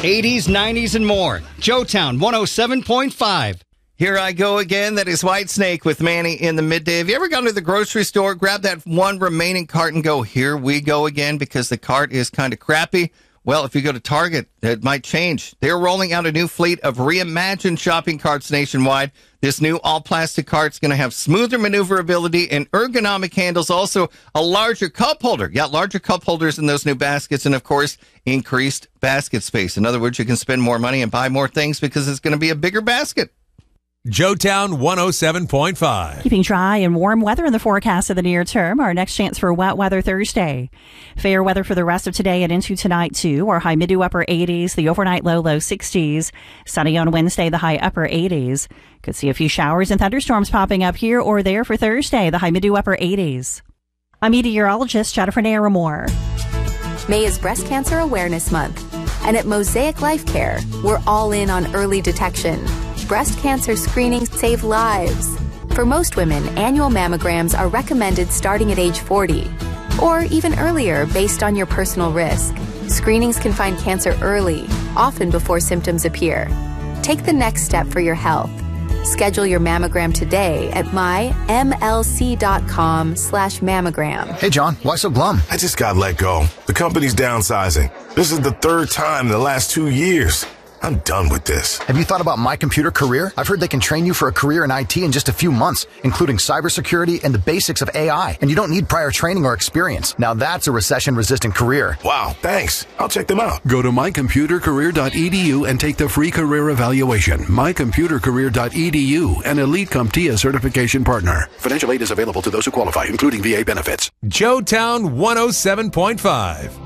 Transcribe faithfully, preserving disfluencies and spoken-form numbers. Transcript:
eighties, nineties, and more. Joetown one oh seven point five. Here I go again. That is Whitesnake with Manny in the midday. Have you ever gone to the grocery store, grab that one remaining cart and go, here we go again, because the cart is kind of crappy? Well, if you go to Target, it might change. They're rolling out a new fleet of reimagined shopping carts nationwide. This new all-plastic cart's going to have smoother maneuverability and ergonomic handles, also a larger cup holder. Yeah, larger cup holders in those new baskets, and, of course, increased basket space. In other words, you can spend more money and buy more things because it's going to be a bigger basket. Joetown one oh seven point five. Keeping dry and warm weather in the forecast of the near term. Our next chance for wet weather Thursday. Fair weather for the rest of today and into tonight, too. Our high mid to upper eighties, the overnight low, low sixties. Sunny on Wednesday, the high upper eighties. Could see a few showers and thunderstorms popping up here or there for Thursday, the high mid to upper eighties. I'm meteorologist Jennifer Naramore. May is Breast Cancer Awareness Month. And at Mosaic Life Care, we're all in on early detection. Breast cancer screenings save lives. For most women, annual mammograms are recommended starting at age forty, or even earlier based on your personal risk. Screenings can find cancer early, often before symptoms appear. Take the next step for your health. Schedule your mammogram today at mymlc.com slash mammogram. Hey, John, why so glum? I just got let go. The company's downsizing. This is the third time in the last two years. I'm done with this. Have you thought about My Computer Career? I've heard they can train you for a career in I T in just a few months, including cybersecurity and the basics of A I. And you don't need prior training or experience. Now that's a recession-resistant career. Wow, thanks. I'll check them out. Go to my computer career dot e d u and take the free career evaluation. my computer career dot e d u, an Elite CompTIA certification partner. Financial aid is available to those who qualify, including V A benefits. Joetown one oh seven point five.